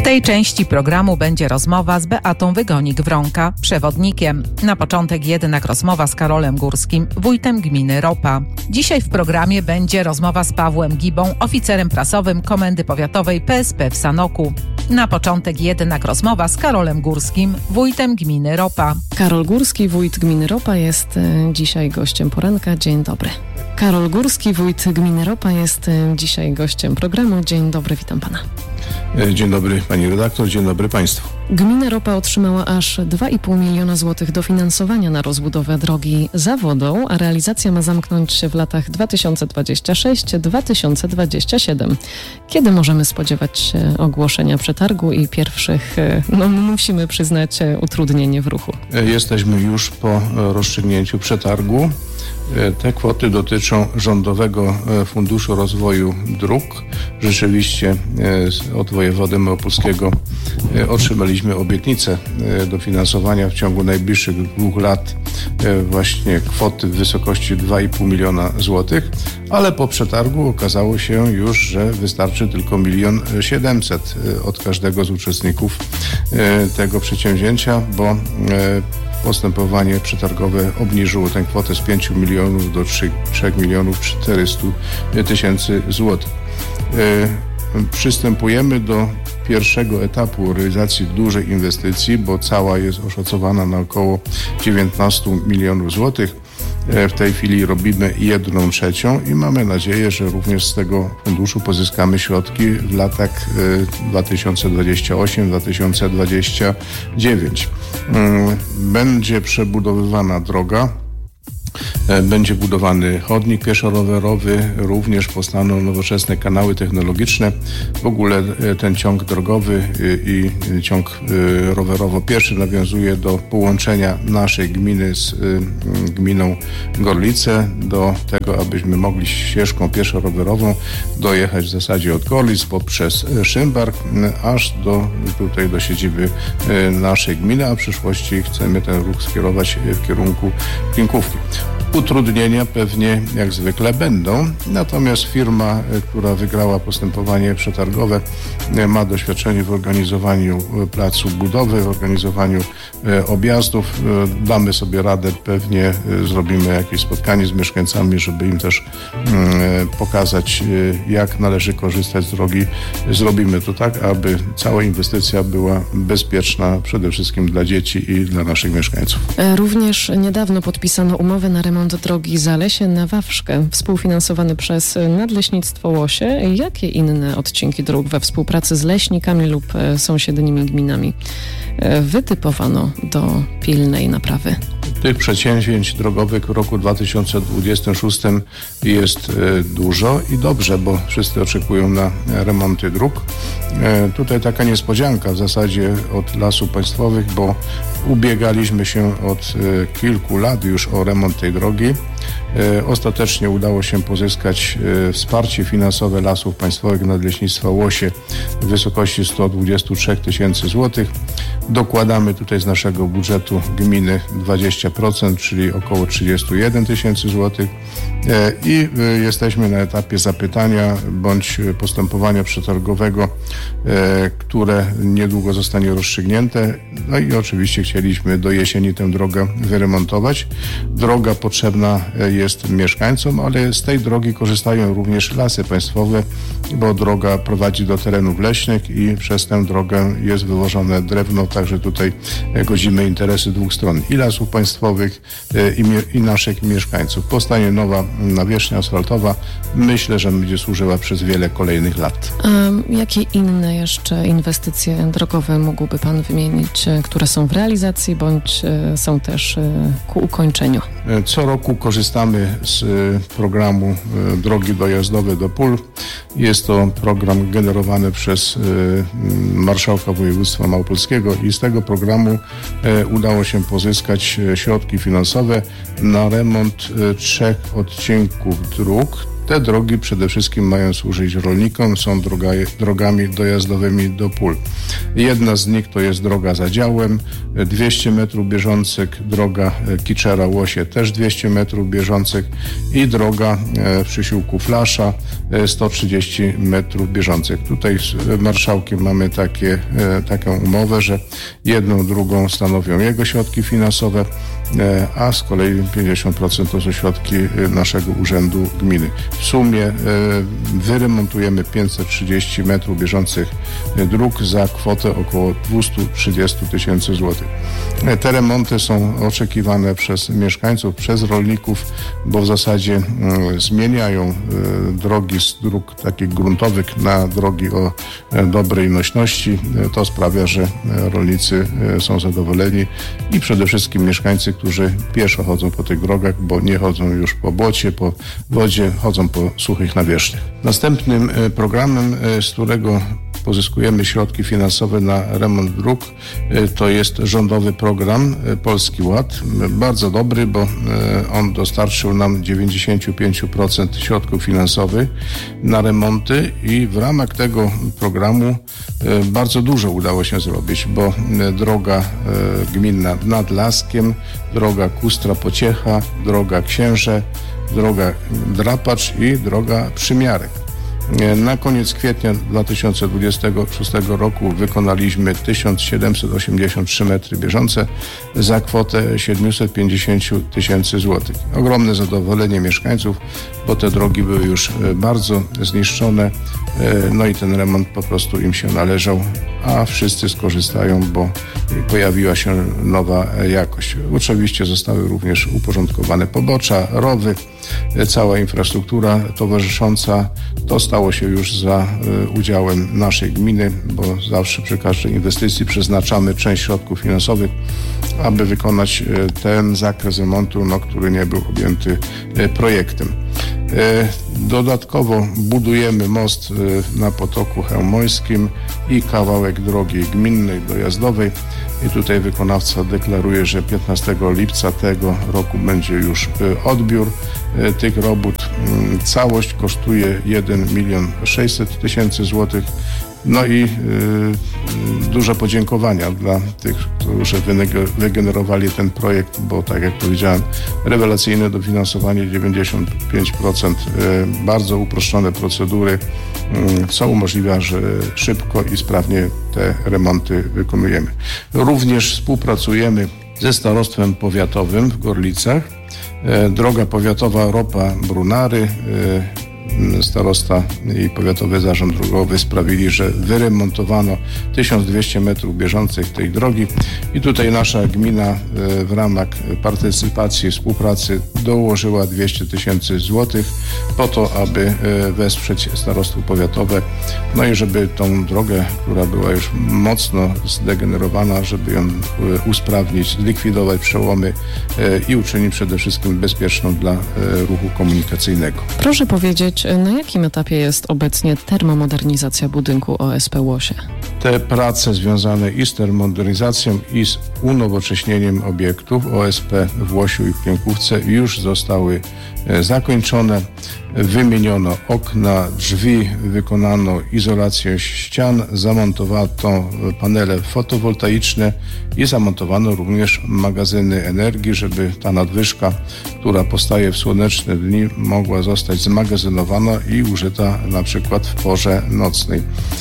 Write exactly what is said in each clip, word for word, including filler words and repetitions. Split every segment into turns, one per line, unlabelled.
tej części programu będzie rozmowa z Beatą Wygonik-Wronka, przewodnikiem. Na początek jednak rozmowa z Karolem Górskim, wójtem gminy Ropa. Dzisiaj w programie będzie rozmowa z Pawłem Gibą, oficerem prasowym Komendy Powiatowej P S P w Sanoku. Na początek jednak rozmowa z Karolem Górskim, wójtem gminy Ropa.
Karol Górski, wójt gminy Ropa, jest dzisiaj gościem poranka. Dzień dobry. Karol Górski, wójt gminy Ropa, jest dzisiaj gościem programu. Dzień dobry, witam pana.
Dzień dobry pani redaktor, dzień dobry państwu.
Gmina Ropa otrzymała aż dwa i pół miliona złotych dofinansowania na rozbudowę drogi za wodą, a realizacja ma zamknąć się w latach dwa tysiące dwudziestym szóstym do dwa tysiące dwudziestego siódmego. Kiedy możemy spodziewać się ogłoszenia przetargu i pierwszych, no musimy przyznać, utrudnienie w ruchu?
Jesteśmy już po rozstrzygnięciu przetargu. Te kwoty dotyczą Rządowego Funduszu Rozwoju Dróg. Rzeczywiście od wojewody małopolskiego otrzymaliśmy obietnicę dofinansowania w ciągu najbliższych dwóch lat właśnie kwoty w wysokości dwa i pół miliona złotych, ale po przetargu okazało się już, że wystarczy tylko milion siedemset od każdego z uczestników tego przedsięwzięcia, bo postępowanie przetargowe obniżyło tę kwotę z pięciu milionów do trzech milionów czterystu tysięcy złotych. Przystępujemy do pierwszego etapu realizacji dużej inwestycji, bo cała jest oszacowana na około dziewiętnaście milionów złotych. W tej chwili robimy jedną trzecią i mamy nadzieję, że również z tego funduszu pozyskamy środki w latach dwa tysiące dwudziestym ósmym do dwa tysiące dwudziestego dziewiątego. Będzie przebudowywana droga. Będzie budowany chodnik pieszo-rowerowy, również powstaną nowoczesne kanały technologiczne. W ogóle ten ciąg drogowy i ciąg rowerowo-pieszy nawiązuje do połączenia naszej gminy z gminą Gorlice, do tego, abyśmy mogli ścieżką pieszo-rowerową dojechać w zasadzie od Gorlic poprzez Szymbark, aż do tutaj do siedziby naszej gminy, a w przyszłości chcemy ten ruch skierować w kierunku Klinkówki. Utrudnienia pewnie jak zwykle będą, natomiast firma, która wygrała postępowanie przetargowe, ma doświadczenie w organizowaniu placu budowy, w organizowaniu objazdów. Damy sobie radę, pewnie zrobimy jakieś spotkanie z mieszkańcami, żeby im też pokazać, jak należy korzystać z drogi. Zrobimy to tak, aby cała inwestycja była bezpieczna przede wszystkim dla dzieci i dla naszych mieszkańców.
Również niedawno podpisano umowę na remont drogi Zalesie na Wawrzkę, współfinansowany przez Nadleśnictwo Łosie. Jakie inne odcinki dróg we współpracy z leśnikami lub sąsiednimi gminami wytypowano do pilnej naprawy?
Tych przedsięwzięć drogowych w roku dwa tysiące dwudziestym szóstym jest dużo i dobrze, bo wszyscy oczekują na remonty dróg. Tutaj taka niespodzianka w zasadzie od Lasów Państwowych, bo ubiegaliśmy się od kilku lat już o remont tej drogi. Ostatecznie udało się pozyskać wsparcie finansowe Lasów Państwowych Nadleśnictwa Łosie w wysokości sto dwadzieścia trzy tysięcy złotych. Dokładamy tutaj z naszego budżetu gminy dwadzieścia procent, czyli około trzydzieści jeden tysięcy złotych i jesteśmy na etapie zapytania bądź postępowania przetargowego, które niedługo zostanie rozstrzygnięte. No i oczywiście chcieliśmy do jesieni tę drogę wyremontować. Droga potrzebna jest mieszkańcom, ale z tej drogi korzystają również Lasy Państwowe, bo droga prowadzi do terenów leśnych i przez tę drogę jest wywożone drewno, także tutaj godzimy interesy dwóch stron, i Lasów Państwowych, i, i naszych mieszkańców. Powstanie nowa nawierzchnia asfaltowa. Myślę, że będzie służyła przez wiele kolejnych lat.
A jakie inne jeszcze inwestycje drogowe mógłby pan wymienić, które są w realizacji bądź są też ku ukończeniu?
Co roku korzystamy z programu Drogi Dojazdowe do Pól. Jest to program generowany przez marszałka województwa małopolskiego i z tego programu udało się pozyskać środki finansowe na remont trzech odcinków dróg. Te drogi przede wszystkim mają służyć rolnikom, są droga, drogami dojazdowymi do pól. Jedna z nich to jest droga za działem, dwieście metrów bieżących, droga Kiczera-Łosie też dwieście metrów bieżących i droga w przysiłku Flasza sto trzydzieści metrów bieżących. Tutaj z marszałkiem mamy takie, taką umowę, że jedną, drugą stanowią jego środki finansowe, a z kolei pięćdziesiąt procent to są środki naszego urzędu gminy. W sumie wyremontujemy pięćset trzydzieści metrów bieżących dróg za kwotę około dwieście trzydzieści tysięcy złotych. Te remonty są oczekiwane przez mieszkańców, przez rolników, bo w zasadzie zmieniają drogi z dróg takich gruntowych na drogi o dobrej nośności. To sprawia, że rolnicy są zadowoleni i przede wszystkim mieszkańcy, którzy pieszo chodzą po tych drogach, bo nie chodzą już po błocie, po wodzie, chodzą po suchych nawierzchniach. Następnym programem, z którego pozyskujemy środki finansowe na remont dróg, to jest rządowy program Polski Ład. Bardzo dobry, bo on dostarczył nam dziewięćdziesiąt pięć procent środków finansowych na remonty i w ramach tego programu bardzo dużo udało się zrobić, bo droga gminna nad Laskiem, droga Kustra-Pociecha, droga Księże, droga Drapacz i droga Przymiarek. Na koniec kwietnia dwa tysiące dwudziestego szóstego roku wykonaliśmy tysiąc siedemset osiemdziesiąt trzy metry bieżące za kwotę siedemset pięćdziesiąt tysięcy złotych. Ogromne zadowolenie mieszkańców, bo te drogi były już bardzo zniszczone, no i ten remont po prostu im się należał, a wszyscy skorzystają, bo pojawiła się nowa jakość. Oczywiście zostały również uporządkowane pobocza, rowy, cała infrastruktura towarzysząca. To stało się już za udziałem naszej gminy, bo zawsze przy każdej inwestycji przeznaczamy część środków finansowych, aby wykonać ten zakres remontu, no, który nie był objęty projektem. Dodatkowo budujemy most na Potoku Chełmońskim i kawałek drogi gminnej dojazdowej. I tutaj wykonawca deklaruje, że piętnastego lipca tego roku będzie już odbiór tych robót. Całość kosztuje jeden milion sześćset tysięcy złotych. No i y, duże podziękowania dla tych, którzy wygenerowali ten projekt, bo tak jak powiedziałem, rewelacyjne dofinansowanie dziewięćdziesiąt pięć procent, y, bardzo uproszczone procedury, y, co umożliwia, że szybko i sprawnie te remonty wykonujemy. Również współpracujemy ze starostwem powiatowym w Gorlicach. Y, droga powiatowa Ropa-Brunary, y, Starosta i Powiatowy Zarząd Drogowy sprawili, że wyremontowano tysiąc dwieście metrów bieżących tej drogi i tutaj nasza gmina w ramach partycypacji, współpracy dołożyła dwieście tysięcy złotych po to, aby wesprzeć starostwo powiatowe, no i żeby tą drogę, która była już mocno zdegenerowana, żeby ją usprawnić, zlikwidować przełomy i uczynić przede wszystkim bezpieczną dla ruchu komunikacyjnego.
Proszę powiedzieć, na jakim etapie jest obecnie termomodernizacja budynku O S P Łosie?
Te prace związane i z termomodernizacją, i z unowocześnieniem obiektów O S P w Łosiu i w Piękówce już zostały zakończone. Wymieniono okna, drzwi, wykonano izolację ścian, zamontowano panele fotowoltaiczne i zamontowano również magazyny energii, żeby ta nadwyżka, która powstaje w słoneczne dni, mogła zostać zmagazynowana i użyta na przykład w porze nocnej.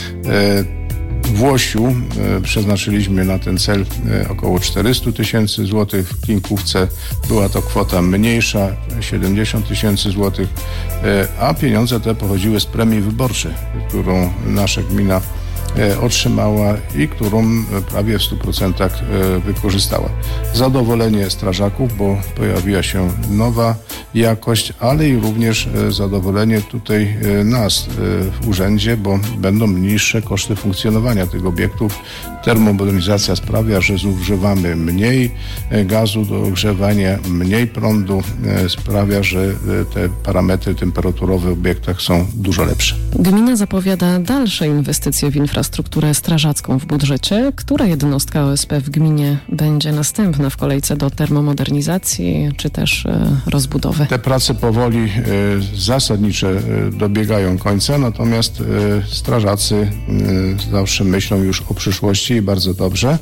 W Łosiu e, przeznaczyliśmy na ten cel e, około czterysta tysięcy złotych, w Piękówce była to kwota mniejsza, siedemdziesiąt tysięcy złotych, e, a pieniądze te pochodziły z premii wyborczej, którą nasza gmina e, otrzymała i którą prawie w stu procentach e, wykorzystała. Zadowolenie strażaków, bo pojawiła się nowa jakość, ale i również e, zadowolenie tutaj e, nas e, w urzędzie, bo będą niższe koszty funkcjonowania tych obiektów. Termomodernizacja sprawia, że zużywamy mniej e, gazu do ogrzewania, mniej prądu, e, sprawia, że e, te parametry temperaturowe w obiektach są dużo lepsze.
Gmina zapowiada dalsze inwestycje w infrastrukturę infrastrukturę strażacką w budżecie. Która jednostka O S P w gminie będzie następna w kolejce do termomodernizacji czy też rozbudowy?
Te prace powoli zasadnicze dobiegają końca, natomiast strażacy zawsze myślą już o przyszłości i bardzo dobrze,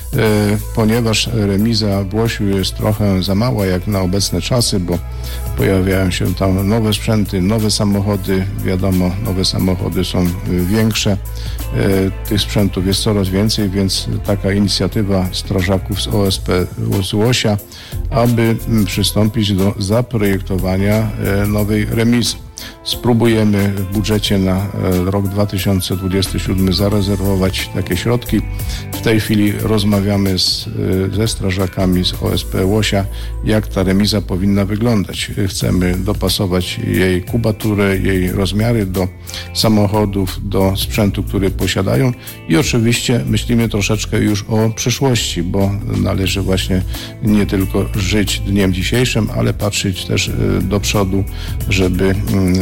ponieważ remiza w Łosiu jest trochę za mała jak na obecne czasy, bo pojawiają się tam nowe sprzęty, nowe samochody, wiadomo, nowe samochody są większe, tych sprzętów jest coraz więcej, więc taka inicjatywa strażaków z O S P z Łosia, aby przystąpić do zaprojektowania nowej remizy. Spróbujemy w budżecie na rok dwa tysiące dwudziesty siódmy zarezerwować takie środki. W tej chwili rozmawiamy z, ze strażakami z O S P Łosia, jak ta remiza powinna wyglądać. Chcemy dopasować jej kubaturę, jej rozmiary do samochodów, do sprzętu, który posiadają i oczywiście myślimy troszeczkę już o przyszłości, bo należy właśnie nie tylko żyć dniem dzisiejszym, ale patrzeć też do przodu, żeby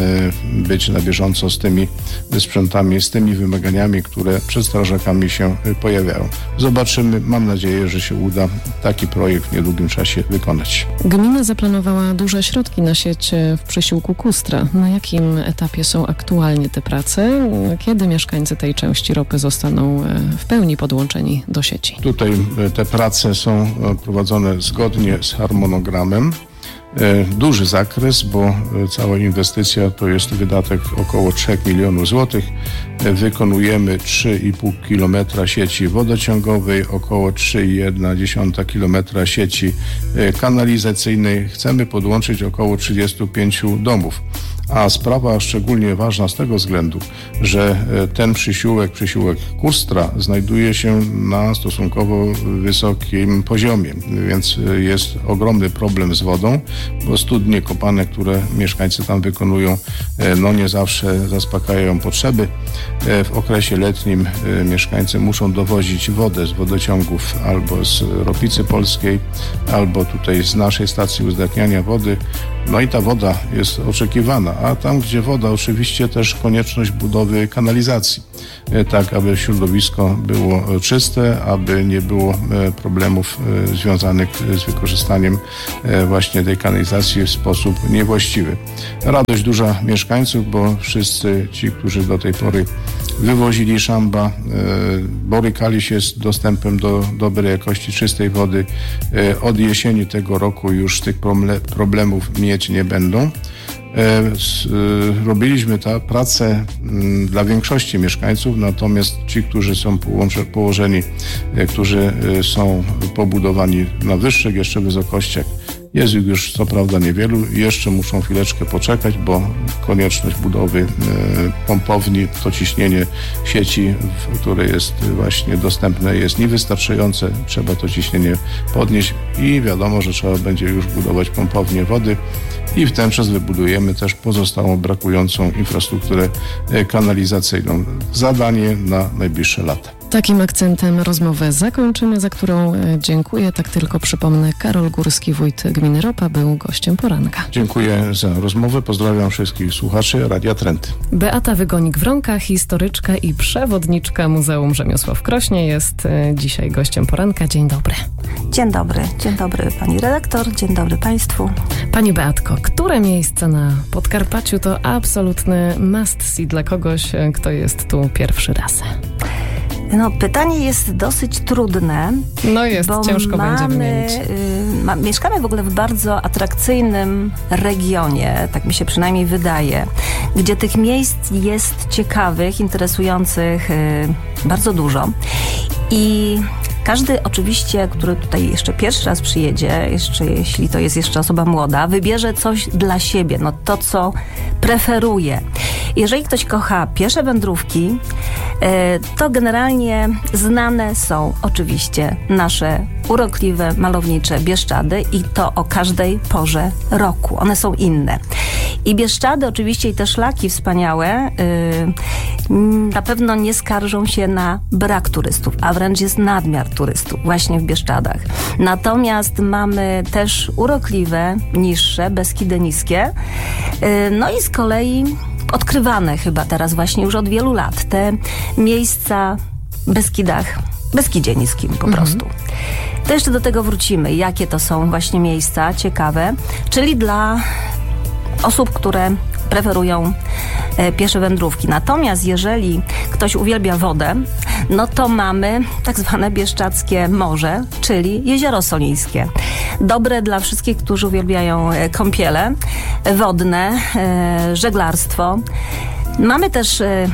być na bieżąco z tymi sprzętami, z tymi wymaganiami, które przed strażakami się pojawiają. Zobaczymy, mam nadzieję, że się uda taki projekt w niedługim czasie wykonać.
Gmina zaplanowała duże środki na sieć w Przysiłku Kustra. Na jakim etapie są aktualnie te prace? Kiedy mieszkańcy tej części Ropy zostaną w pełni podłączeni do sieci?
Tutaj te prace są prowadzone zgodnie z harmonogramem. Duży zakres, bo cała inwestycja to jest wydatek około trzech milionów złotych. Wykonujemy trzy i pół kilometra sieci wodociągowej, około trzy i jedna dziesiąta kilometra sieci kanalizacyjnej. Chcemy podłączyć około trzydziestu pięciu domów. A sprawa szczególnie ważna z tego względu, że ten przysiłek, przysiłek Kustra znajduje się na stosunkowo wysokim poziomie, więc jest ogromny problem z wodą, bo studnie kopane, które mieszkańcy tam wykonują, no nie zawsze zaspokajają potrzeby. W okresie letnim mieszkańcy muszą dowozić wodę z wodociągów albo z Ropicy Polskiej, albo tutaj z naszej stacji uzdatniania wody. No i ta woda jest oczekiwana, a tam, gdzie woda, oczywiście też konieczność budowy kanalizacji, tak aby środowisko było czyste, aby nie było problemów związanych z wykorzystaniem właśnie tej kanalizacji w sposób niewłaściwy. Radość duża mieszkańców, bo wszyscy ci, którzy do tej pory wywozili szamba, borykali się z dostępem do dobrej jakości czystej wody, od jesieni tego roku już tych problemów mieć nie będą. Robiliśmy tę pracę dla większości mieszkańców, natomiast ci, którzy są położeni, którzy są pobudowani na wyższych jeszcze wysokościach, jest już co prawda niewielu, jeszcze muszą chwileczkę poczekać, bo konieczność budowy pompowni, to ciśnienie sieci, które jest właśnie dostępne, jest niewystarczające. Trzeba to ciśnienie podnieść i wiadomo, że trzeba będzie już budować pompownię wody i w ten czas wybudujemy też pozostałą brakującą infrastrukturę kanalizacyjną. Zadanie na najbliższe lata.
Takim akcentem rozmowę zakończymy, za którą dziękuję. Tak tylko przypomnę, Karol Górski, wójt gminy Ropa, był gościem poranka.
Dziękuję za rozmowę. Pozdrawiam wszystkich słuchaczy Radia Trend.
Beata Wygonik-Wronka, historyczka i przewodniczka Muzeum Rzemiosła w Krośnie, jest dzisiaj gościem poranka. Dzień dobry.
Dzień dobry. Dzień dobry pani redaktor. Dzień dobry państwu.
Pani Beatko, które miejsce na Podkarpaciu to absolutny must see dla kogoś, kto jest tu pierwszy raz?
No, pytanie jest dosyć trudne.
No jest,
bo
ciężko
mamy,
będzie wymienić.
Y, ma, mieszkamy w ogóle w bardzo atrakcyjnym regionie, tak mi się przynajmniej wydaje, gdzie tych miejsc jest ciekawych, interesujących y, bardzo dużo. I każdy oczywiście, który tutaj jeszcze pierwszy raz przyjedzie, jeszcze jeśli to jest jeszcze osoba młoda, wybierze coś dla siebie, no to, co preferuje. Jeżeli ktoś kocha piesze wędrówki, to generalnie znane są oczywiście nasze urokliwe, malownicze Bieszczady i to o każdej porze roku. One są inne. I Bieszczady oczywiście i te szlaki wspaniałe na pewno nie skarżą się na brak turystów, a wręcz jest nadmiar turystów właśnie w Bieszczadach. Natomiast mamy też urokliwe, niższe, Beskidy niskie. No i z kolei odkrywane chyba teraz właśnie już od wielu lat. Te miejsca w Beskidach, Beskidzie Niskim po mhm. prostu. To jeszcze do tego wrócimy. Jakie to są właśnie miejsca ciekawe, czyli dla osób, które preferują e, piesze wędrówki. Natomiast jeżeli ktoś uwielbia wodę, no to mamy tak zwane Bieszczadzkie Morze, czyli Jezioro Solińskie. Dobre dla wszystkich, którzy uwielbiają e, kąpiele wodne, e, żeglarstwo. Mamy też e,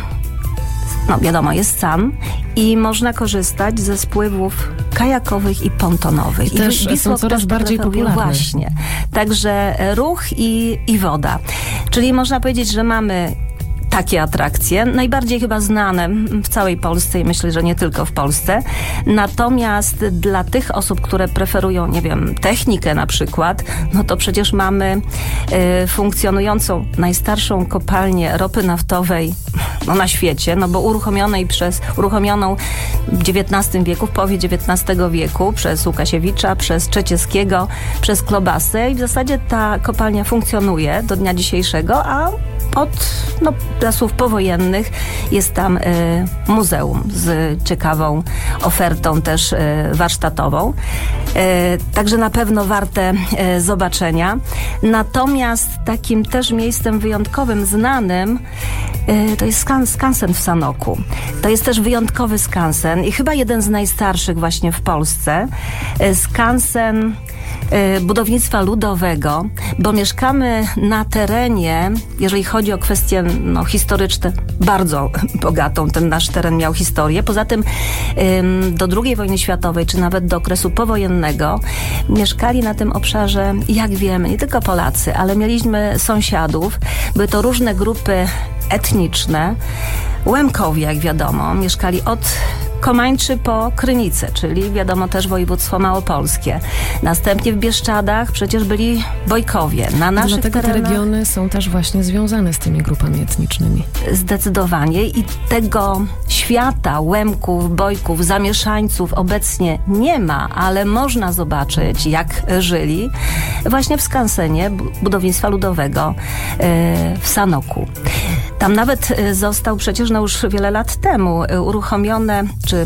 no wiadomo, jest sam i można korzystać ze spływów kajakowych i pontonowych.
I też
I
są coraz bardziej popularne.
Właśnie. Także ruch i, i woda. Czyli można powiedzieć, że mamy takie atrakcje, najbardziej chyba znane w całej Polsce i myślę, że nie tylko w Polsce. Natomiast dla tych osób, które preferują, nie wiem, technikę na przykład, no to przecież mamy y, funkcjonującą najstarszą kopalnię ropy naftowej no, na świecie, no bo uruchomionej przez, uruchomioną w dziewiętnastym wieku, w połowie dziewiętnastego wieku przez Łukasiewicza, przez Trzecieskiego, przez Klobasę i w zasadzie ta kopalnia funkcjonuje do dnia dzisiejszego, a od no, czasów powojennych jest tam y, muzeum z ciekawą ofertą też y, warsztatową. Y, także na pewno warte y, zobaczenia. Natomiast takim też miejscem wyjątkowym, znanym y, to jest skan- skansen w Sanoku. To jest też wyjątkowy skansen i chyba jeden z najstarszych właśnie w Polsce. Y, skansen budownictwa ludowego, bo mieszkamy na terenie, jeżeli chodzi o kwestie no, historyczne, bardzo bogatą. Ten nasz teren miał historię. Poza tym do drugiej wojny światowej, czy nawet do okresu powojennego mieszkali na tym obszarze, jak wiemy, nie tylko Polacy, ale mieliśmy sąsiadów. Były to różne grupy etniczne. Łemkowie, jak wiadomo, mieszkali od Komańczy po Krynicę, czyli wiadomo też województwo małopolskie. Następnie w Bieszczadach przecież byli Bojkowie. Na naszych
Dlatego
terenach,
te regiony są też właśnie związane z tymi grupami etnicznymi.
Zdecydowanie. I tego świata Łemków, Bojków, zamieszańców obecnie nie ma, ale można zobaczyć, jak żyli właśnie w skansenie budownictwa ludowego w Sanoku. Tam nawet został przecież no już wiele lat temu uruchomione czy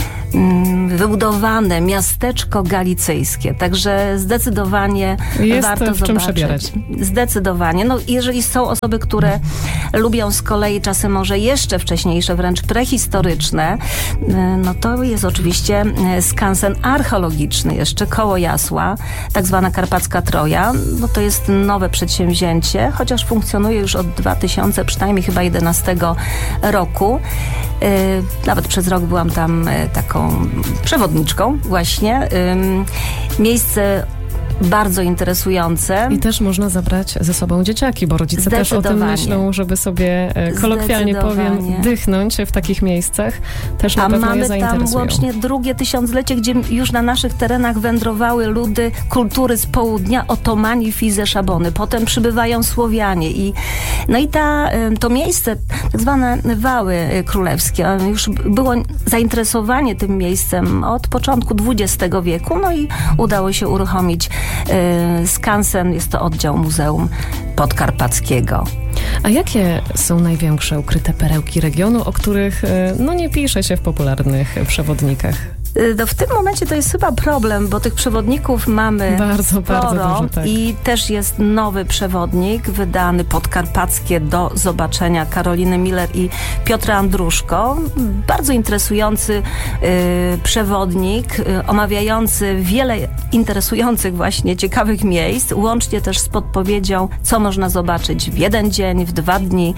wybudowane miasteczko galicyjskie. Także zdecydowanie
jest
warto
w
zobaczyć.
czym przebierać.
Zdecydowanie. No, jeżeli są osoby, które lubią z kolei czasy może jeszcze wcześniejsze, wręcz prehistoryczne, no to jest oczywiście skansen archeologiczny, jeszcze koło Jasła, tak zwana Karpacka Troja. No to jest nowe przedsięwzięcie, chociaż funkcjonuje już od dwa tysiące, przynajmniej chyba jedenastego roku. Nawet przez rok byłam tam taką przewodniczką właśnie. Miejsce bardzo interesujące.
I też można zabrać ze sobą dzieciaki, bo rodzice też o tym myślą, żeby sobie, kolokwialnie powiem, dychnąć w takich miejscach. Też na
A
pewno
mamy
je zainteresują.
tam łącznie drugie tysiąclecie, gdzie już na naszych terenach wędrowały ludy kultury z południa, Otomani, Fize, Szabony. Potem przybywają Słowianie. I, no i ta, to miejsce, tak zwane wały królewskie, już było zainteresowanie tym miejscem od początku dwudziestego wieku, no i udało się uruchomić skansen, jest to oddział Muzeum Podkarpackiego.
A jakie są największe ukryte perełki regionu, o których no, nie pisze się w popularnych przewodnikach?
No w tym momencie to jest chyba problem, bo tych przewodników mamy
bardzo,
sporo
bardzo dużo, tak.
I też jest nowy przewodnik wydany Podkarpackie do zobaczenia Karoliny Miller i Piotra Andruszko. Bardzo interesujący y, przewodnik, y, omawiający wiele interesujących właśnie ciekawych miejsc, łącznie też z podpowiedzią, co można zobaczyć w jeden dzień, w dwa dni.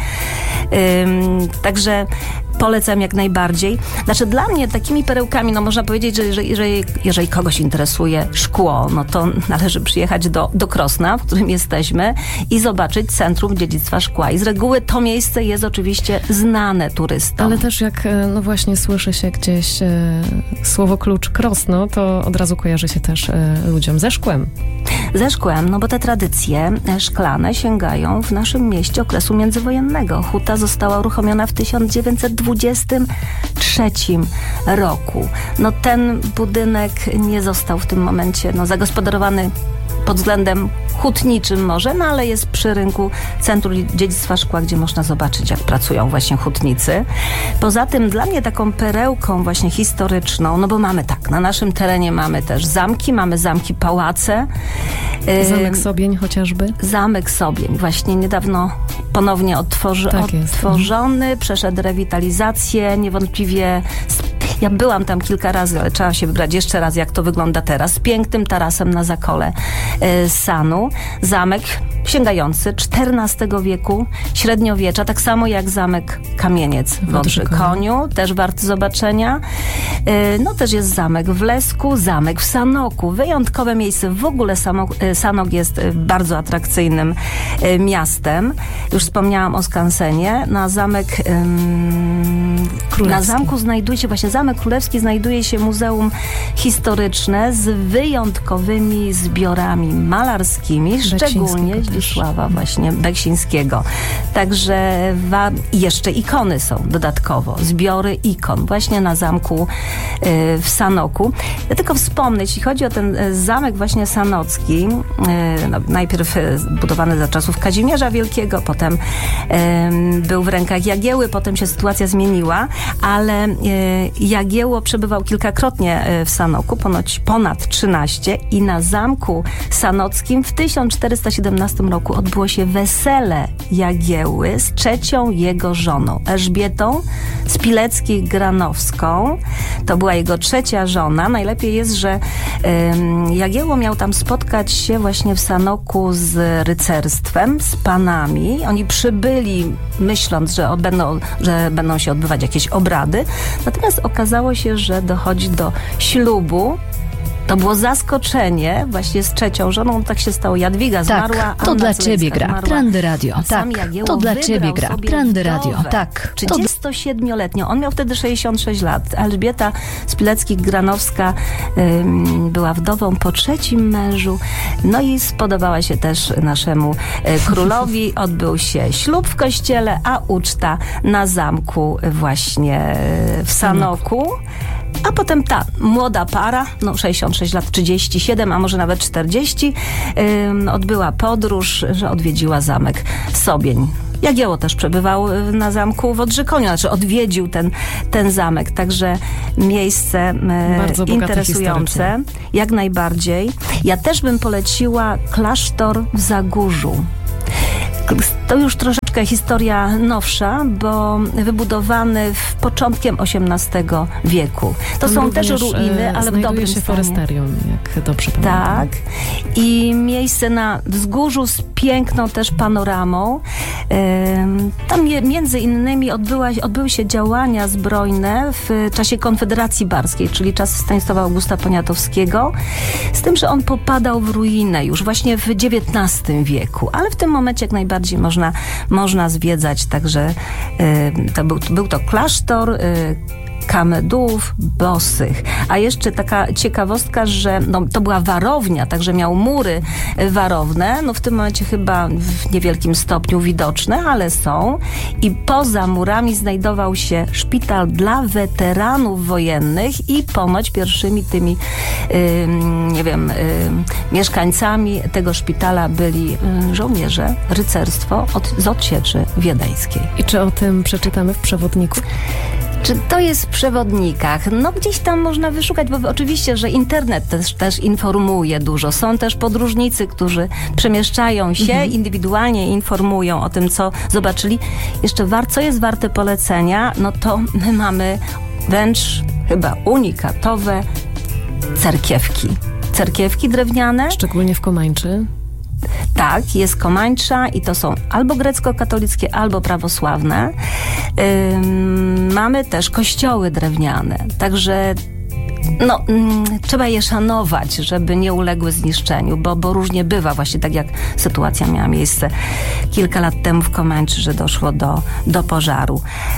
Y, także polecam jak najbardziej. Znaczy dla mnie takimi perełkami, no można powiedzieć, że jeżeli, jeżeli, jeżeli kogoś interesuje szkło, no to należy przyjechać do, do Krosna, w którym jesteśmy i zobaczyć Centrum Dziedzictwa Szkła. I z reguły to miejsce jest oczywiście znane turystom.
Ale też jak, no właśnie słyszy się gdzieś e, słowo klucz Krosno, to od razu kojarzy się też e, ludziom ze szkłem.
Ze szkłem, no bo te tradycje szklane sięgają w naszym mieście okresu międzywojennego. Huta została uruchomiona w tysiąc dziewięćset dwudziestym trzecim roku. No ten budynek nie został w tym momencie no, zagospodarowany pod względem hutniczym może, no ale jest przy rynku Centrum Dziedzictwa Szkła, gdzie można zobaczyć, jak pracują właśnie hutnicy. Poza tym dla mnie taką perełką właśnie historyczną, no bo mamy tak, na naszym terenie mamy też zamki, mamy zamki, pałace.
Zamek Sobień chociażby?
Zamek Sobień, właśnie niedawno ponownie odtworzy,
tak
odtworzony, jest. Przeszedł rewitalizację, niewątpliwie. Ja byłam tam kilka razy, ale trzeba się wybrać jeszcze raz, jak to wygląda teraz. Z pięknym tarasem na zakole y, Sanu. Zamek sięgający czternastego wieku, średniowiecza, tak samo jak zamek Kamieniec w Odrzykoniu, też warty zobaczenia. Y, no też jest zamek w Lesku, zamek w Sanoku. Wyjątkowe miejsce. W ogóle Sanok, y, Sanok jest y, bardzo atrakcyjnym y, miastem. Już wspomniałam o skansenie. Na zamek y, na zamku znajduje się właśnie Zamek Królewski, znajduje się Muzeum Historyczne z wyjątkowymi zbiorami malarskimi, szczególnie Zdzisława właśnie Beksińskiego. Także wa- jeszcze ikony są dodatkowo, zbiory ikon właśnie na zamku y, w Sanoku. Ja tylko wspomnę, jeśli chodzi o ten y, zamek właśnie sanocki, y, no, najpierw y, budowany za czasów Kazimierza Wielkiego, potem y, był w rękach Jagieły, potem się sytuacja zmieniła, ale y, Jagiełło przebywał kilkakrotnie w Sanoku, ponoć ponad trzynaście, i na zamku sanockim w tysiąc czterysta siedemnastym roku odbyło się wesele Jagiełły z trzecią jego żoną, Elżbietą Spileckiej-Granowską. To była jego trzecia żona. Najlepiej jest, że um, Jagiełło miał tam spotkać się właśnie w Sanoku z rycerstwem, z panami. Oni przybyli myśląc, że odbędą, że będą się odbywać jakieś obrady. Natomiast okazało się, że dochodzi do ślubu. To było zaskoczenie właśnie z trzecią żoną. Tak się stało. Jadwiga zmarła.
Tak, to
Anna
dla
Cyryńska
ciebie gra.
zmarła.
Trendy Radio. Tak, to dla ciebie gra. Trendy Radio. Tak.
trzydziestosiedmioletnią. On miał wtedy sześćdziesiąt sześć lat. Elżbieta Spilecki-Granowska ym, była wdową po trzecim mężu. No i spodobała się też naszemu y, królowi. Odbył się ślub w kościele, a uczta na zamku właśnie y, w Sanoku. A potem ta młoda para, no sześćdziesiąt sześć lat, trzydzieści siedem, a może nawet czterdzieści, yy, odbyła podróż, że odwiedziła zamek Sobień. Jagiełło też przebywał na zamku w Odrzykoniu, znaczy odwiedził ten, ten zamek, także miejsce yy, interesujące, jak najbardziej. Ja też bym poleciła klasztor w Zagórzu. To już troszeczkę historia nowsza, bo wybudowany w początkiem osiemnastego wieku. To
Tam
są też ruiny, ale w dobrym
się
stanie.
Forestarium, jak dobrze pamiętam.
Tak. I miejsce na wzgórzu z piękną też panoramą. Tam między innymi odbyła, odbyły się działania zbrojne w czasie Konfederacji Barskiej, czyli czas Stanisława Augusta Poniatowskiego, z tym, że on popadał w ruinę już właśnie w dziewiętnastym wieku, ale w tym momencie jak najbardziej można, można zwiedzać, także to był, był to klasztor Kamedów Bosych. A jeszcze taka ciekawostka, że no, to była warownia, także miał mury warowne, no w tym momencie chyba w niewielkim stopniu widoczne, ale są. I poza murami znajdował się szpital dla weteranów wojennych i ponoć pierwszymi tymi yy, nie wiem, yy, mieszkańcami tego szpitala byli yy, żołnierze, rycerstwo od, z odsieczy wiedeńskiej.
I czy o tym przeczytamy w przewodniku?
Czy to jest w przewodnikach? No gdzieś tam można wyszukać, bo oczywiście, że internet też, też informuje dużo. Są też podróżnicy, którzy przemieszczają się, mhm. indywidualnie informują o tym, co zobaczyli. Jeszcze war, co jest warte polecenia, no to my mamy wręcz chyba unikatowe cerkiewki. Cerkiewki drewniane.
Szczególnie w Komańczy.
Tak, jest Komańcza i to są albo grecko-katolickie, albo prawosławne. Ym, mamy też kościoły drewniane, także no, ym, trzeba je szanować, żeby nie uległy zniszczeniu, bo, bo różnie bywa, właśnie tak jak sytuacja miała miejsce kilka lat temu w Komańczy, że doszło do, do pożaru.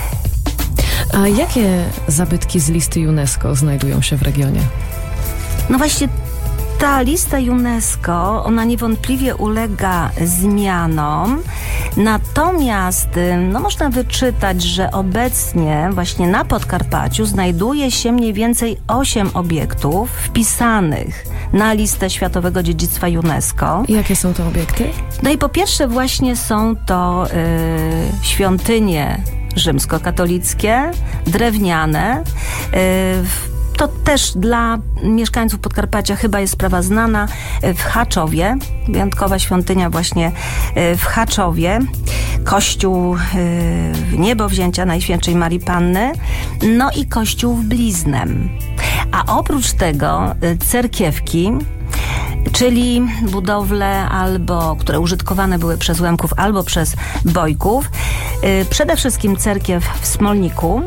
A jakie zabytki z listy UNESCO znajdują się w regionie?
No właśnie Ta lista UNESCO, ona niewątpliwie ulega zmianom, natomiast no, można wyczytać, że obecnie właśnie na Podkarpaciu znajduje się mniej więcej osiem obiektów wpisanych na listę Światowego Dziedzictwa UNESCO.
I jakie są to obiekty?
No i po pierwsze właśnie są to y, świątynie rzymskokatolickie, drewniane, y, to też dla mieszkańców Podkarpacia chyba jest sprawa znana, w Haczowie, wyjątkowa świątynia właśnie w Haczowie, kościół w Niebowzięcia Najświętszej Marii Panny, no i kościół w Bliznem. A oprócz tego cerkiewki, czyli budowle, albo które użytkowane były przez Łemków, albo przez Bojków. Przede wszystkim cerkiew w Smolniku,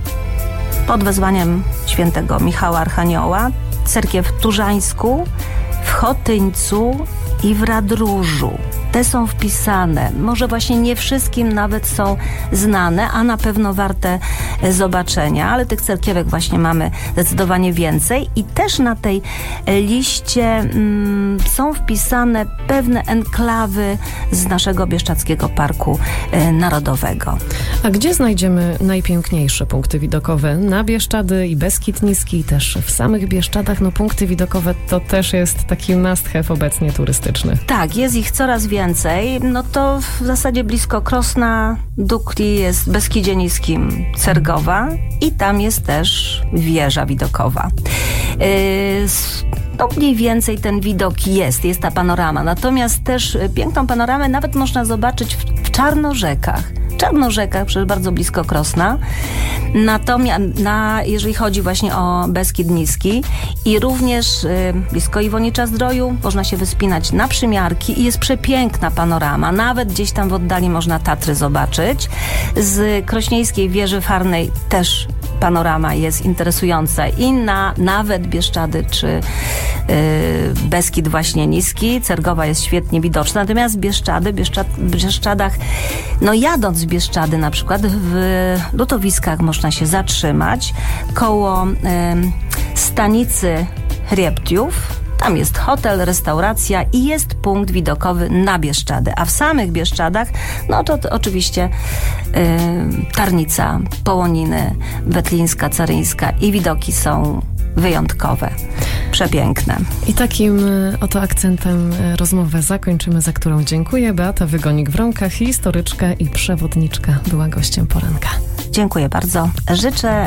pod wezwaniem świętego Michała Archanioła, cerkiew w Turzańsku, w Chotyńcu i w Radróżu. Te są wpisane. Może właśnie nie wszystkim nawet są znane, a na pewno warte zobaczenia, ale tych cerkiewek właśnie mamy zdecydowanie więcej i też na tej liście mm, są wpisane pewne enklawy z naszego Bieszczadzkiego Parku e, Narodowego.
A gdzie znajdziemy najpiękniejsze punkty widokowe? Na Bieszczady i Beskid Niski, i też w samych Bieszczadach. No punkty widokowe to też jest taki must have obecnie turystyczny.
Tak, jest ich coraz więcej. No to w zasadzie blisko Krosna, Dukli jest w Beskidzie Niskim Cergowa i tam jest też wieża widokowa. Yy, no mniej więcej ten widok jest, jest ta panorama. Natomiast też piękną panoramę nawet można zobaczyć w, w Czarnorzekach. Czarnorzekach, przecież bardzo blisko Krosna. Natomiast na, jeżeli chodzi właśnie o Beskid Niski i również y, blisko Iwonicza-Zdroju można się wyspinać na przymiarki i jest przepiękna panorama. Nawet gdzieś tam w oddali można Tatry zobaczyć. Z Krośnieńskiej Wieży Farnej też panorama jest interesująca i na nawet Bieszczady czy y, Beskid właśnie Niski. Cergowa jest świetnie widoczna. Natomiast Bieszczady, Bieszczad, w Bieszczadach, no jadąc w Bieszczady na przykład w Lutowiskach można się zatrzymać koło y, stanicy Hriebtiów. Tam jest hotel, restauracja i jest punkt widokowy na Bieszczady. A w samych Bieszczadach, no to, to oczywiście y, Tarnica, Połoniny, Wetlińska, Caryńska i widoki są wyjątkowe, przepiękne.
I takim oto akcentem rozmowę zakończymy, za którą dziękuję. Beata Wygonik-Wronka, historyczka i przewodniczka, była gościem poranka.
Dziękuję bardzo. Życzę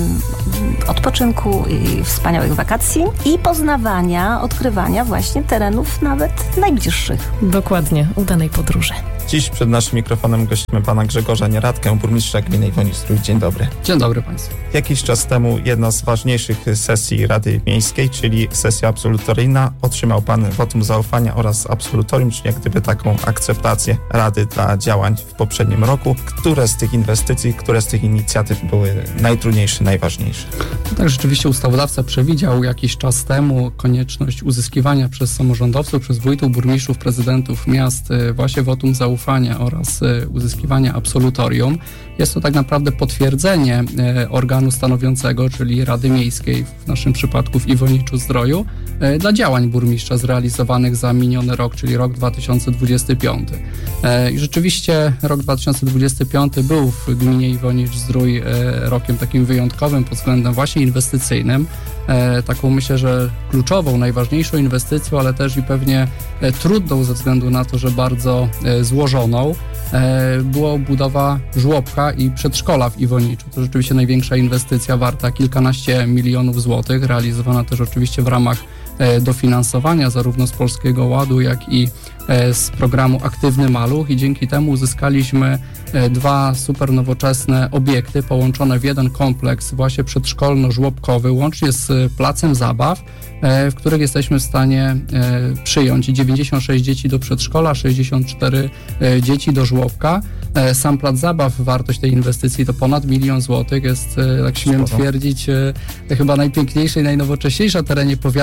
y, odpoczynku i wspaniałych wakacji i poznawania, odkrywania właśnie terenów nawet najbliższych.
Dokładnie. Udanej podróży.
Dziś przed naszym mikrofonem gościmy pana Grzegorza Nieradkę, burmistrza gminy Iwoniczów. Dzień dobry.
Dzień dobry państwu.
Jakiś czas temu jedna z ważniejszych sesji Rady Miejskiej, czyli sesja absolutoryjna, otrzymał pan wotum zaufania oraz absolutorium, czyli jak gdyby taką akceptację Rady dla działań w poprzednim roku. Które z tych inwestycji, które z tych inicjatyw były najtrudniejsze, najważniejsze?
No tak, rzeczywiście ustawodawca przewidział jakiś czas temu konieczność uzyskiwania przez samorządowców, przez wójtów, burmistrzów, prezydentów miast właśnie wotum zaufania oraz uzyskiwania absolutorium. Jest to tak naprawdę potwierdzenie organu stanowiącego, czyli Rady Miejskiej, w naszym przypadku w Iwoniczu-Zdroju, dla działań burmistrza zrealizowanych za miniony rok, czyli rok dwa tysiące dwudziesty piąty. I rzeczywiście rok dwa tysiące dwudziesty piąty był w gminie Iwonicz-Zdrój rokiem takim wyjątkowym pod względem właśnie inwestycyjnym. Taką myślę, że kluczową, najważniejszą inwestycją, ale też i pewnie trudną ze względu na to, że bardzo złożoną, była budowa żłobka i przedszkola w Iwoniczu. To rzeczywiście największa inwestycja warta kilkanaście milionów złotych, realizowana też oczywiście w ramach dofinansowania zarówno z Polskiego Ładu, jak i z programu Aktywny Maluch i dzięki temu uzyskaliśmy dwa super nowoczesne obiekty połączone w jeden kompleks właśnie przedszkolno-żłobkowy, łącznie z placem zabaw, w których jesteśmy w stanie przyjąć dziewięćdziesiąt sześć dzieci do przedszkola, sześćdziesiąt cztery dzieci do żłobka. Sam plac zabaw, wartość tej inwestycji to ponad milion złotych, jest, jak śmiem twierdzić, chyba najpiękniejsza i najnowocześniejsza na terenie powiatu krośnieńskiego.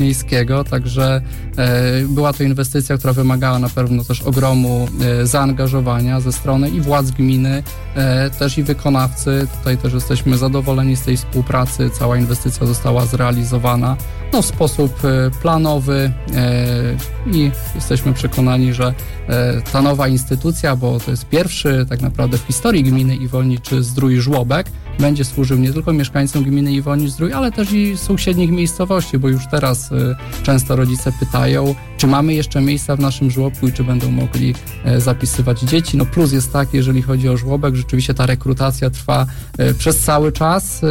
Krośnieńskiego, także była to inwestycja, która wymagała na pewno też ogromu zaangażowania ze strony i władz gminy, też i wykonawcy. Tutaj też jesteśmy zadowoleni z tej współpracy. Cała inwestycja została zrealizowana no, w sposób planowy i jesteśmy przekonani, że ta nowa instytucja, bo to jest pierwszy tak naprawdę w historii gminy Iwoniczy-Zdrój-Żłobek, będzie służył nie tylko mieszkańcom gminy Iwonicz-Zdrój, ale też i sąsiednich miejscowości, bo już teraz y, często rodzice pytają, czy mamy jeszcze miejsca w naszym żłobku i czy będą mogli y, zapisywać dzieci. No plus jest tak, jeżeli chodzi o żłobek, rzeczywiście ta rekrutacja trwa y, przez cały czas. Y,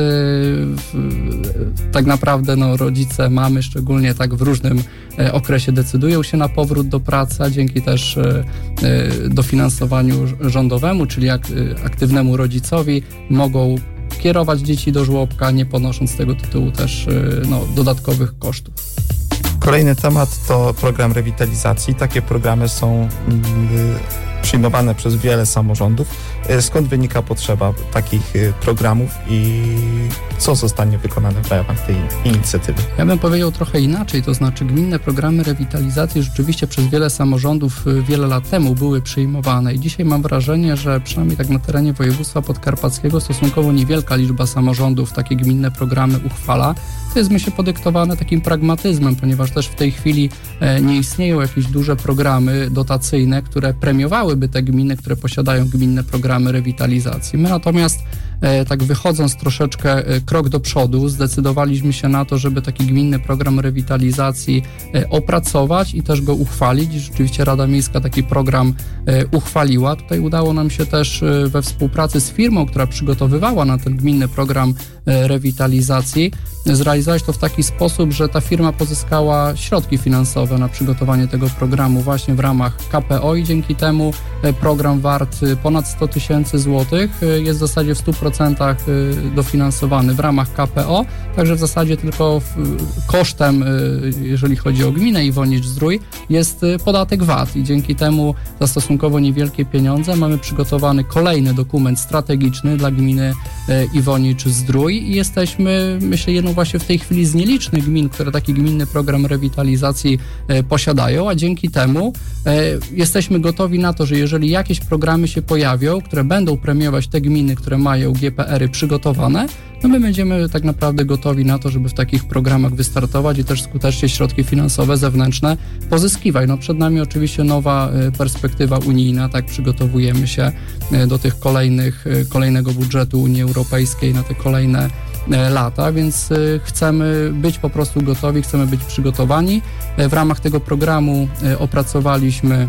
y, tak naprawdę no, rodzice, mamy szczególnie tak w różnym y, okresie decydują się na powrót do pracy, a dzięki też y, y, dofinansowaniu rządowemu, czyli jak, y, aktywnemu rodzicowi mogą kierować dzieci do żłobka, nie ponosząc z tego tytułu też no, dodatkowych kosztów.
Kolejny temat to program rewitalizacji. Takie programy są przyjmowane przez wiele samorządów. Skąd wynika potrzeba takich programów i co zostanie wykonane w ramach tej inicjatywy?
Ja bym powiedział trochę inaczej, to znaczy gminne programy rewitalizacji rzeczywiście przez wiele samorządów wiele lat temu były przyjmowane i dzisiaj mam wrażenie, że przynajmniej tak na terenie województwa podkarpackiego stosunkowo niewielka liczba samorządów takie gminne programy uchwala. To jest, myślę, podyktowane takim pragmatyzmem, ponieważ też w tej chwili nie istnieją jakieś duże programy dotacyjne, które premiowałyby te gminy, które posiadają gminne programy rewitalizacji. My natomiast tak wychodząc troszeczkę krok do przodu, zdecydowaliśmy się na to, żeby taki gminny program rewitalizacji opracować i też go uchwalić. Rzeczywiście Rada Miejska taki program uchwaliła. Tutaj udało nam się też we współpracy z firmą, która przygotowywała na ten gminny program rewitalizacji, zrealizować to w taki sposób, że ta firma pozyskała środki finansowe na przygotowanie tego programu właśnie w ramach K P O i dzięki temu program wart ponad sto tysięcy złotych jest w zasadzie w stu procentach dofinansowany w ramach K P O, także w zasadzie tylko kosztem, jeżeli chodzi o gminę Iwonicz-Zdrój, jest podatek V A T i dzięki temu za stosunkowo niewielkie pieniądze mamy przygotowany kolejny dokument strategiczny dla gminy Iwonicz-Zdrój i jesteśmy, myślę, jedną właśnie w tej chwili z nielicznych gmin, które taki gminny program rewitalizacji e, posiadają, a dzięki temu e, jesteśmy gotowi na to, że jeżeli jakieś programy się pojawią, które będą premiować te gminy, które mają G P R y przygotowane, no my będziemy tak naprawdę gotowi na to, żeby w takich programach wystartować i też skutecznie środki finansowe zewnętrzne pozyskiwać. No przed nami oczywiście nowa e, perspektywa unijna, tak przygotowujemy się e, do tych kolejnych, e, kolejnego budżetu Unii Europejskiej na te kolejne lata, więc chcemy być po prostu gotowi, chcemy być przygotowani. W ramach tego programu opracowaliśmy